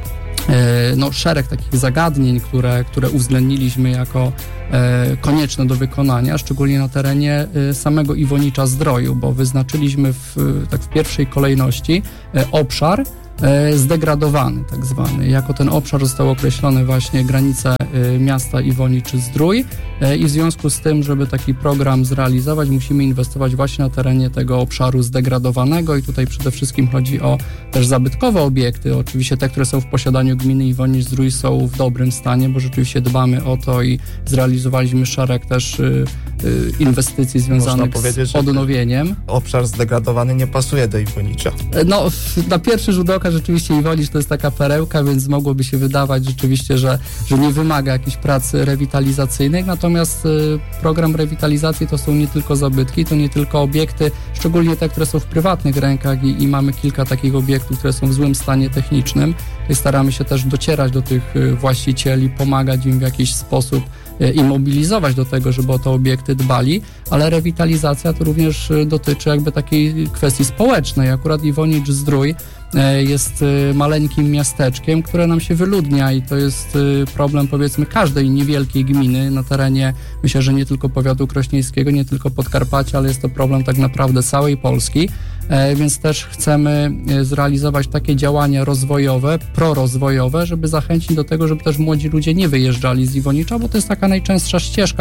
no, szereg takich zagadnień, które, które uwzględniliśmy jako konieczne do wykonania, szczególnie na terenie samego Iwonicza-Zdroju, bo wyznaczyliśmy w, tak w pierwszej kolejności obszar zdegradowany tak zwany. Jako ten obszar zostały określone właśnie granice miasta Iwonicz-Zdrój i w związku z tym, żeby taki program zrealizować, musimy inwestować właśnie na terenie tego obszaru zdegradowanego i tutaj przede wszystkim chodzi o też zabytkowe obiekty. Oczywiście te, które są w posiadaniu gminy Iwonicz-Zdrój są w dobrym stanie, bo rzeczywiście dbamy o to i zrealizowaliśmy szereg też y, y, inwestycji związanych z odnowieniem.
Obszar zdegradowany nie pasuje do Iwonicza.
No, na pierwszy rzut oka rzeczywiście Iwonicz to jest taka perełka, więc mogłoby się wydawać rzeczywiście, że, że nie wymaga jakichś prac rewitalizacyjnych, natomiast y, program rewitalizacji to są nie tylko zabytki, to nie tylko obiekty, szczególnie te, które są w prywatnych rękach i, i mamy kilka takich obiektów, które są w złym stanie technicznym. I staramy się też docierać do tych właścicieli, pomagać im w jakiś sposób i mobilizować do tego, żeby o te obiekty dbali, ale rewitalizacja to również dotyczy jakby takiej kwestii społecznej. Akurat Iwonicz-Zdrój jest maleńkim miasteczkiem, które nam się wyludnia i to jest problem, powiedzmy, każdej niewielkiej gminy na terenie, myślę, że nie tylko powiatu krośnieńskiego, nie tylko Podkarpacia, ale jest to problem tak naprawdę całej Polski, więc też chcemy zrealizować takie działania rozwojowe, prorozwojowe, żeby zachęcić do tego, żeby też młodzi ludzie nie wyjeżdżali z Iwonicza, bo to jest taka najczęstsza ścieżka,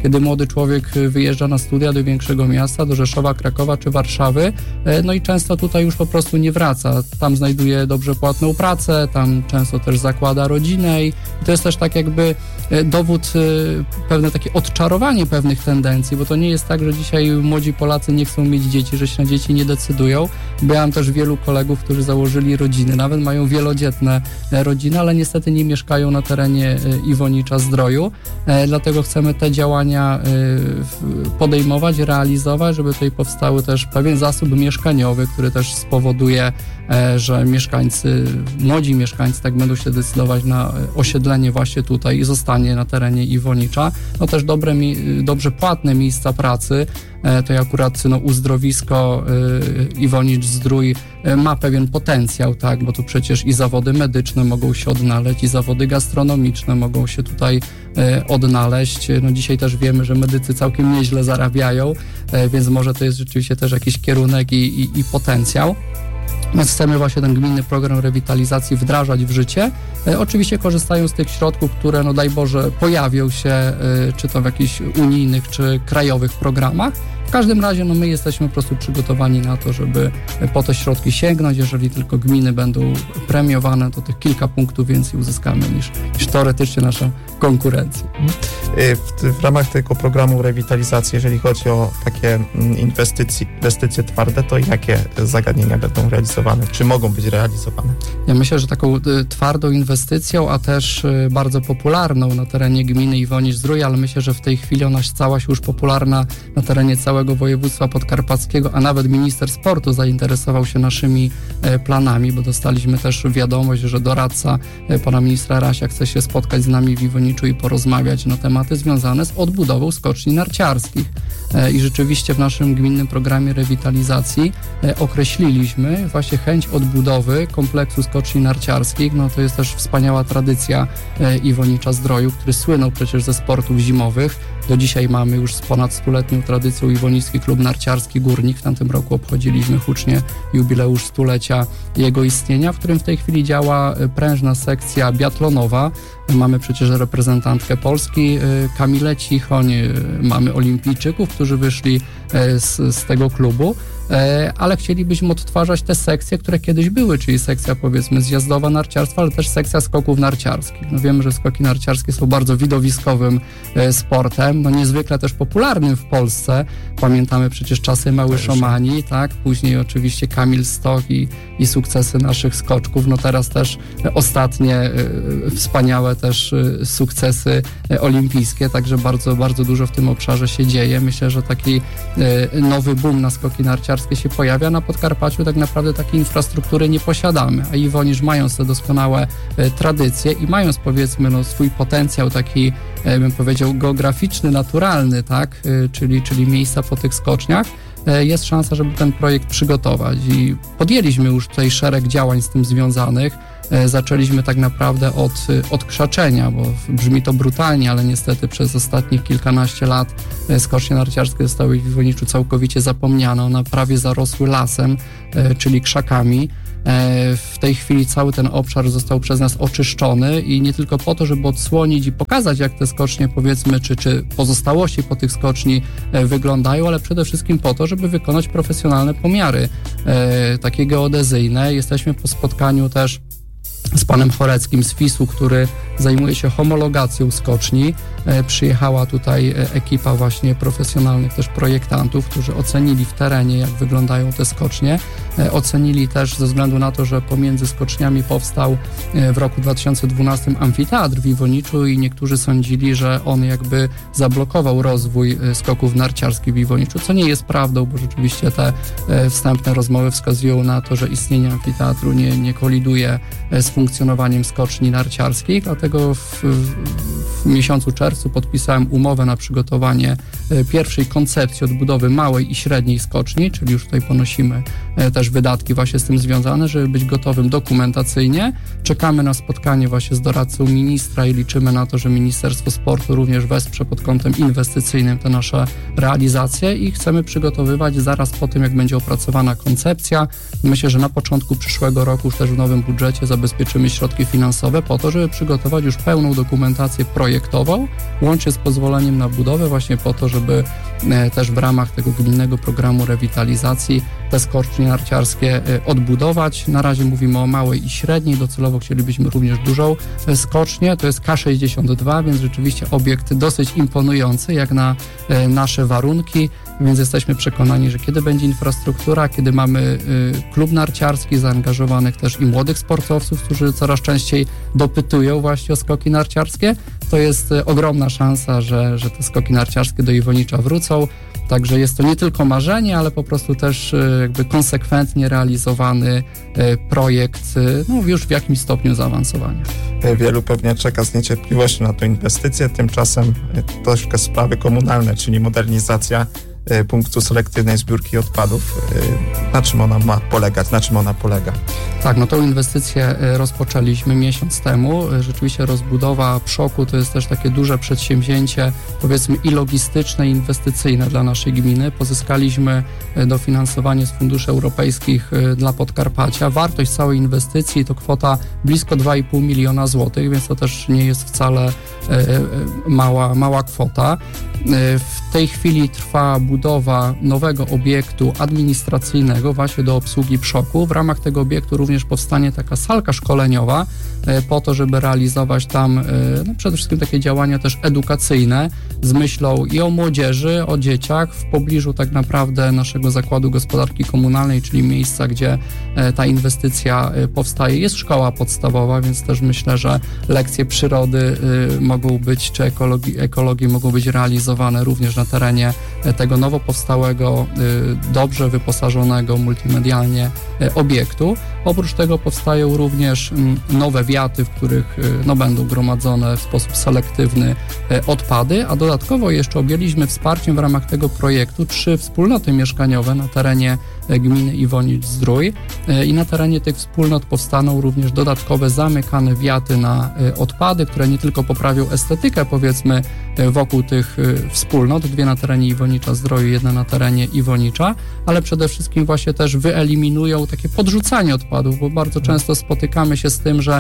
kiedy młody człowiek wyjeżdża na studia do większego miasta, do Rzeszowa, Krakowa czy Warszawy, no i często tutaj już po prostu nie wraca. Tam znajduje dobrze płatną pracę, tam często też zakłada rodzinę i to jest też tak jakby dowód, pewne takie odczarowanie pewnych tendencji, bo to nie jest tak, że dzisiaj młodzi Polacy nie chcą mieć dzieci, że się na dzieci nie decydują. Miałem też wielu kolegów, którzy założyli rodziny, nawet mają wielodzietne rodziny, ale niestety nie mieszkają na terenie Iwonicza Zdroju, dlatego chcemy te działania podejmować, realizować, żeby tutaj powstały też pewien zasób mieszkaniowy, który też spowoduje, że mieszkańcy, młodzi mieszkańcy tak będą się decydować na osiedlenie właśnie tutaj i zostanie na terenie Iwonicza. No też dobre, dobrze płatne miejsca pracy. To akurat no, uzdrowisko y, Iwonicz Zdrój y, ma pewien potencjał, tak, bo tu przecież i zawody medyczne mogą się odnaleźć, i zawody gastronomiczne mogą się tutaj y, odnaleźć. No dzisiaj też wiemy, że medycy całkiem nieźle zarabiają, y, więc może to jest rzeczywiście też jakiś kierunek i, i, i potencjał. Więc chcemy właśnie ten gminny program rewitalizacji wdrażać w życie, e, oczywiście korzystając z tych środków, które no daj Boże pojawią się, e, czy to w jakichś unijnych, czy krajowych programach. W każdym razie no my jesteśmy po prostu przygotowani na to, żeby po te środki sięgnąć. Jeżeli tylko gminy będą premiowane, to tych kilka punktów więcej uzyskamy niż, niż teoretycznie nasza konkurencja.
W, w ramach tego programu rewitalizacji, jeżeli chodzi o takie inwestycje, inwestycje twarde, to jakie zagadnienia będą realizowane? Czy mogą być realizowane?
Ja myślę, że taką y, twardą inwestycją, a też y, bardzo popularną na terenie gminy Iwonicz Zdrój, ale myślę, że w tej chwili ona stała się już popularna na terenie całego województwa podkarpackiego, a nawet minister sportu zainteresował się naszymi y, planami, bo dostaliśmy też wiadomość, że doradca y, pana ministra Rasia chce się spotkać z nami w Iwoniczu i porozmawiać na tematy związane z odbudową skoczni narciarskich. Y, I rzeczywiście w naszym gminnym programie rewitalizacji y, określiliśmy właśnie chęć odbudowy kompleksu skoczni narciarskich. No to jest też wspaniała tradycja e, Iwonicza Zdroju, który słynął przecież ze sportów zimowych. Do dzisiaj mamy już z ponad stuletnią tradycją Iwonicki Klub Narciarski Górnik. W tamtym roku obchodziliśmy hucznie jubileusz stulecia jego istnienia, w którym w tej chwili działa prężna sekcja biatlonowa. Mamy przecież reprezentantkę Polski, Kamilę Cichoń, mamy olimpijczyków, którzy wyszli z, z tego klubu, ale chcielibyśmy odtwarzać te sekcje, które kiedyś były, czyli sekcja powiedzmy zjazdowa narciarstwa, ale też sekcja skoków narciarskich. No wiemy, że skoki narciarskie są bardzo widowiskowym sportem, no niezwykle też popularnym w Polsce. Pamiętamy przecież czasy Mały Szomani, tak? Później oczywiście Kamil Stoch i, i sukcesy naszych skoczków. No teraz też ostatnie wspaniałe też sukcesy olimpijskie, także bardzo, bardzo dużo w tym obszarze się dzieje. Myślę, że taki nowy boom na skoki narciarskie się pojawia. Na Podkarpaciu tak naprawdę takiej infrastruktury nie posiadamy, a Iwonicz, mając te doskonałe tradycje i mając powiedzmy no, swój potencjał taki, bym powiedział, geograficzny, naturalny, tak, czyli, czyli miejsca po tych skoczniach, jest szansa, żeby ten projekt przygotować i podjęliśmy już tutaj szereg działań z tym związanych. Zaczęliśmy tak naprawdę od odkrzaczenia, bo brzmi to brutalnie, ale niestety przez ostatnich kilkanaście lat skocznie narciarskie zostały w Iwoniczu całkowicie zapomniane. One prawie zarosły lasem, czyli krzakami. W tej chwili cały ten obszar został przez nas oczyszczony i nie tylko po to, żeby odsłonić i pokazać, jak te skocznie, powiedzmy, czy, czy pozostałości po tych skoczni wyglądają, ale przede wszystkim po to, żeby wykonać profesjonalne pomiary, takie geodezyjne. Jesteśmy po spotkaniu też z panem Choreckim z F I S-u, który zajmuje się homologacją skoczni. E, przyjechała tutaj ekipa właśnie profesjonalnych też projektantów, którzy ocenili w terenie, jak wyglądają te skocznie. E, ocenili też ze względu na to, że pomiędzy skoczniami powstał e, w roku dwa tysiące dwunastym amfiteatr w Iwoniczu i niektórzy sądzili, że on jakby zablokował rozwój e, skoków narciarskich w Iwoniczu, co nie jest prawdą, bo rzeczywiście te e, wstępne rozmowy wskazują na to, że istnienie amfiteatru nie, nie koliduje e, z funkcjonowaniem skoczni narciarskich, dlatego w, w miesiącu czerwcu podpisałem umowę na przygotowanie pierwszej koncepcji odbudowy małej i średniej skoczni, czyli już tutaj ponosimy też wydatki właśnie z tym związane, żeby być gotowym dokumentacyjnie. Czekamy na spotkanie właśnie z doradcą ministra i liczymy na to, że Ministerstwo Sportu również wesprze pod kątem inwestycyjnym te nasze realizacje i chcemy przygotowywać zaraz po tym, jak będzie opracowana koncepcja. Myślę, że na początku przyszłego roku już też w nowym budżecie zabezpieczymy środki finansowe po to, żeby przygotować przygotować już pełną dokumentację projektową, łącznie z pozwoleniem na budowę, właśnie po to, żeby też w ramach tego gminnego programu rewitalizacji te skocznie narciarskie odbudować. Na razie mówimy o małej i średniej, docelowo chcielibyśmy również dużą skocznię, to jest K sześćdziesiąt dwa, więc rzeczywiście obiekt dosyć imponujący jak na nasze warunki, więc jesteśmy przekonani, że kiedy będzie infrastruktura, kiedy mamy klub narciarski, zaangażowanych też i młodych sportowców, którzy coraz częściej dopytują właśnie o skoki narciarskie, to jest ogromna szansa, że, że te skoki narciarskie do Iwonicza wrócą. Także jest to nie tylko marzenie, ale po prostu też jakby konsekwentnie realizowany projekt, no już w jakimś stopniu zaawansowania.
Wielu pewnie czeka z niecierpliwością na tę inwestycję, tymczasem troszkę sprawy komunalne, czyli modernizacja punktu selektywnej zbiórki odpadów. Na czym ona ma polegać? Na czym ona polega?
Tak, no tą inwestycję rozpoczęliśmy miesiąc temu. Rzeczywiście rozbudowa Przoku to jest też takie duże przedsięwzięcie, powiedzmy i logistyczne, i inwestycyjne dla naszej gminy. Pozyskaliśmy dofinansowanie z funduszy europejskich dla Podkarpacia. Wartość całej inwestycji to kwota blisko dwa i pół miliona złotych, więc to też nie jest wcale mała, mała kwota. W tej chwili trwa budowa nowego obiektu administracyjnego właśnie do obsługi Przoku. W ramach tego obiektu również powstanie taka salka szkoleniowa po to, żeby realizować tam no przede wszystkim takie działania też edukacyjne z myślą i o młodzieży, o dzieciach w pobliżu tak naprawdę naszego Zakładu Gospodarki Komunalnej, czyli miejsca, gdzie ta inwestycja powstaje. Jest szkoła podstawowa, więc też myślę, że lekcje przyrody mogą być, czy ekologii, ekologii mogą być realizowane również na terenie tego nowo powstałego, dobrze wyposażonego multimedialnie obiektu. Oprócz tego powstają również nowe wiaty, w których no, będą gromadzone w sposób selektywny odpady, a dodatkowo jeszcze objęliśmy wsparciem w ramach tego projektu trzy wspólnoty mieszkaniowe na terenie gminy Iwonicz-Zdrój i na terenie tych wspólnot powstaną również dodatkowe zamykane wiaty na odpady, które nie tylko poprawią estetykę powiedzmy wokół tych wspólnot, dwie na terenie Iwonicza-Zdroju, jedna na terenie Iwonicza, ale przede wszystkim właśnie też wyeliminują takie podrzucanie odpadów, bo bardzo często spotykamy się z tym, że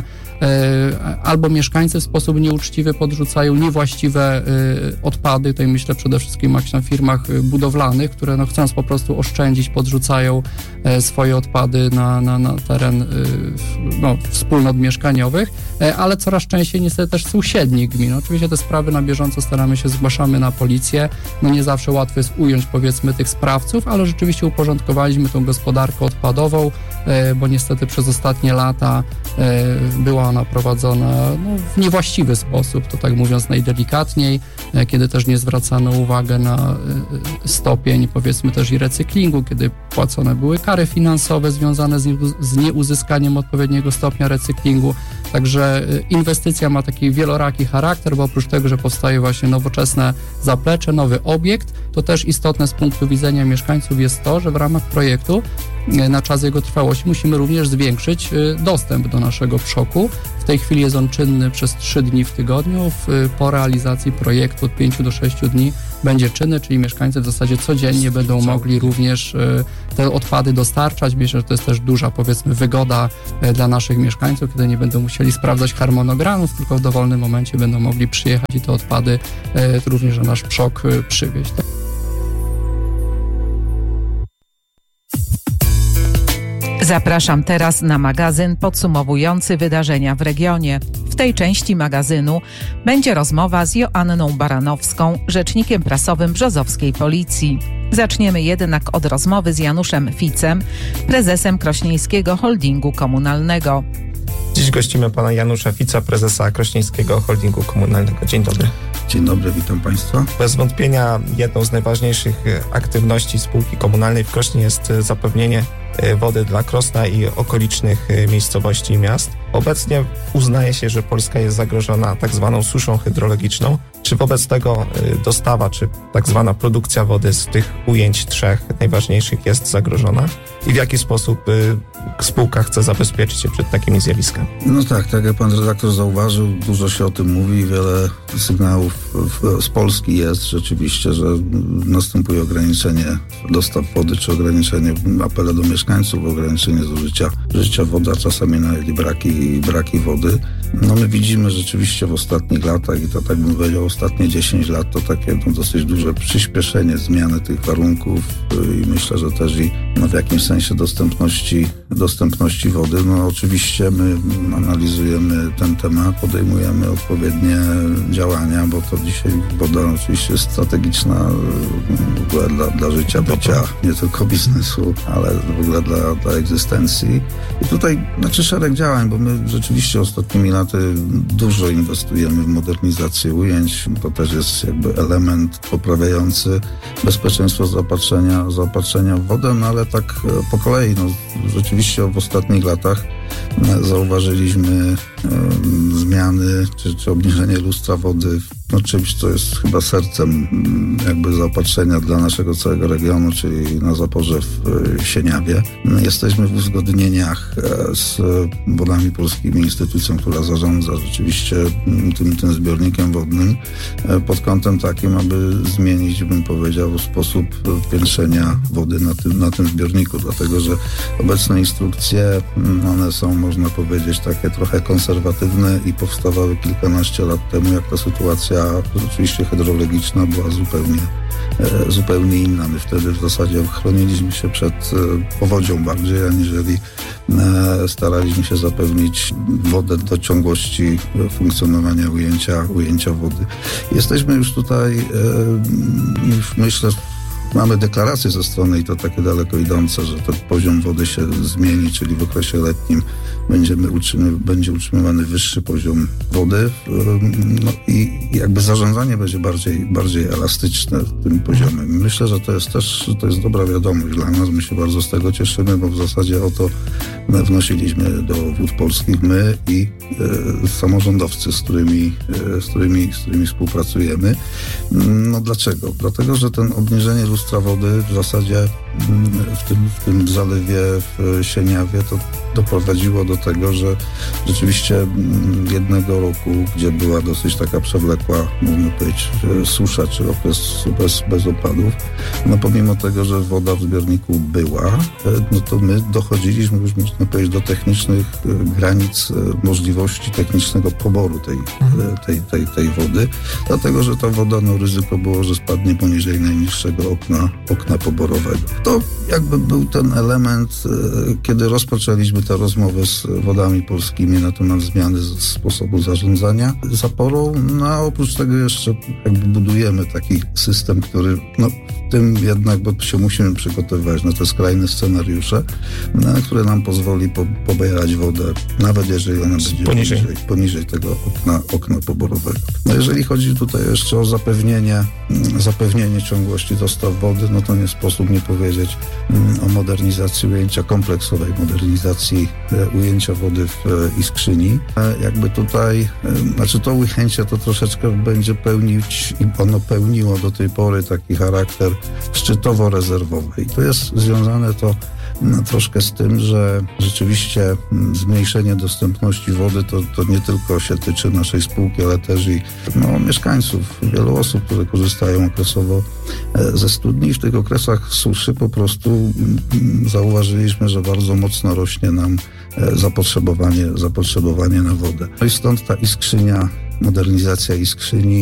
e, albo mieszkańcy w sposób nieuczciwy podrzucają niewłaściwe e, odpady, tutaj myślę przede wszystkim o firmach budowlanych, które no, chcąc po prostu oszczędzić, podrzucają e, swoje odpady na, na, na teren e, no, wspólnot mieszkaniowych, e, ale coraz częściej niestety też sąsiednich gmin. Oczywiście te sprawy na bieżąco staramy się, zgłaszamy na policję, no nie zawsze łatwo jest ująć powiedzmy tych sprawców, ale rzeczywiście uporządkowaliśmy tą gospodarkę odpadową, e, bo niestety przez ostatnie lata e, była ona prowadzona no, w niewłaściwy sposób, to tak mówiąc najdelikatniej, e, kiedy też nie zwracano uwagi na e, stopień powiedzmy też i recyklingu, kiedy płacone były kary finansowe związane z, nie, z nieuzyskaniem odpowiedniego stopnia recyklingu. Także e, inwestycja ma taki wieloraki charakter, bo oprócz tego, że powstaje właśnie nowoczesne zaplecze, nowy obiekt, to też istotne z punktu widzenia mieszkańców jest to, że w ramach projektu na czas jego trwałości musimy również zwiększyć dostęp do naszego Przoku. W tej chwili jest on czynny przez trzy dni w tygodniu. W, po realizacji projektu od pięciu do sześciu dni będzie czynny, czyli mieszkańcy w zasadzie codziennie będą mogli również te odpady dostarczać. Myślę, że to jest też duża powiedzmy wygoda dla naszych mieszkańców, kiedy nie będą musieli sprawdzać harmonogramów, tylko w dowolnym momencie będą mogli przyjechać i te odpady również na nasz Przok przywieźć.
Zapraszam teraz na magazyn podsumowujący wydarzenia w regionie. W tej części magazynu będzie rozmowa z Joanną Baranowską, rzecznikiem prasowym brzozowskiej policji. Zaczniemy jednak od rozmowy z Januszem Ficem, prezesem Krośnieńskiego Holdingu Komunalnego.
Dziś gościmy pana Janusza Fica, prezesa Krośnieńskiego Holdingu Komunalnego. Dzień dobry.
Dzień dobry, witam państwa.
Bez wątpienia jedną z najważniejszych aktywności spółki komunalnej w Krośnie jest zapewnienie wody dla Krosna i okolicznych miejscowości i miast. Obecnie uznaje się, że Polska jest zagrożona tak zwaną suszą hydrologiczną. Czy wobec tego dostawa, czy tak zwana produkcja wody z tych ujęć trzech najważniejszych jest zagrożona? I w jaki sposób spółka chce zabezpieczyć się przed takimi zjawiskami.
No tak, tak jak pan redaktor zauważył, dużo się o tym mówi, wiele sygnałów z Polski jest rzeczywiście, że następuje ograniczenie dostaw wody, czy ograniczenie, apele do mieszkańców, ograniczenie zużycia życia wody, a czasami nawet braki, braki wody. No my widzimy rzeczywiście w ostatnich latach, i to tak bym powiedział, ostatnie dziesięć lat to takie no, dosyć duże przyspieszenie zmiany tych warunków i myślę, że też i no, w jakimś sensie dostępności, dostępności wody. No oczywiście my analizujemy ten temat, podejmujemy odpowiednie działania, bo to dzisiaj woda oczywiście jest strategiczna w ogóle dla, dla życia, bycia, nie tylko biznesu, ale w ogóle dla, dla egzystencji. I tutaj znaczy szereg działań, bo my rzeczywiście ostatnimi laty dużo inwestujemy w modernizację ujęć. To też jest jakby element poprawiający bezpieczeństwo zaopatrzenia, zaopatrzenia w wodę, no ale tak po kolei, no rzeczywiście w ostatnich latach zauważyliśmy um, zmiany czy, czy obniżenie lustra wody, no czymś, co jest chyba sercem jakby zaopatrzenia dla naszego całego regionu, czyli na zaporze w Sieniawie. Jesteśmy w uzgodnieniach z Wodami Polskimi, instytucją, która zarządza rzeczywiście tym, tym zbiornikiem wodnym pod kątem takim, aby zmienić, bym powiedział, sposób piętrzenia wody na tym, na tym zbiorniku, dlatego że obecne instrukcje, one są, można powiedzieć, takie trochę konserwatywne i powstawały kilkanaście lat temu, jak ta sytuacja rzeczywiście hydrologiczna była zupełnie, e, zupełnie inna. My wtedy w zasadzie chroniliśmy się przed e, powodzią bardziej, aniżeli e, staraliśmy się zapewnić wodę do ciągłości funkcjonowania ujęcia, ujęcia wody. Jesteśmy już tutaj, e, już myślę, mamy deklaracje ze strony i to takie daleko idące, że ten poziom wody się zmieni, czyli w okresie letnim będziemy utrzymyw- będzie utrzymywany wyższy poziom wody, no i jakby zarządzanie będzie bardziej, bardziej elastyczne w tym poziomie. Myślę, że to jest też to jest dobra wiadomość dla nas. My się bardzo z tego cieszymy, bo w zasadzie o to wnosiliśmy do Wód Polskich my i e, samorządowcy, z którymi, e, z, którymi, z którymi współpracujemy. No dlaczego? Dlatego, że ten obniżenie lustra wody w zasadzie w tym, w tym zalewie w Sieniawie to doprowadziło do tego, że rzeczywiście jednego roku, gdzie była dosyć taka przewlekła, można powiedzieć, susza, czy okres bez, bez opadów, no pomimo tego, że woda w zbiorniku była, no to my dochodziliśmy już, można powiedzieć, do technicznych granic możliwości technicznego poboru tej, tej, tej, tej wody, dlatego, że ta woda, no ryzyko było, że spadnie poniżej najniższego okna, okna poborowego. To jakby był ten element, kiedy rozpoczęliśmy te rozmowy z Wodami Polskimi na temat zmiany sposobu zarządzania zaporą. No a oprócz tego jeszcze jakby budujemy taki system, który no w tym jednak, bo się musimy przygotowywać na te skrajne scenariusze, no, które nam pozwoli po, pobierać wodę, nawet jeżeli ona będzie poniżej, poniżej, poniżej tego okna, okna poborowego. No jeżeli chodzi tutaj jeszcze o zapewnienie, zapewnienie ciągłości dostaw wody, no to nie sposób nie powiedzieć o modernizacji ujęcia, kompleksowej modernizacji ujęcia wody w Iskrzyni. Jakby tutaj, znaczy to ujęcie to troszeczkę będzie pełnić, i ono pełniło do tej pory taki charakter szczytowo-rezerwowy. I to jest związane to no, troszkę z tym, że rzeczywiście zmniejszenie dostępności wody to, to nie tylko się tyczy naszej spółki, ale też i no, mieszkańców, wielu osób, które korzystają okresowo ze studni. I w tych okresach suszy po prostu zauważyliśmy, że bardzo mocno rośnie nam zapotrzebowanie, zapotrzebowanie na wodę. No i stąd ta Iskrzynia, modernizacja Iskrzyni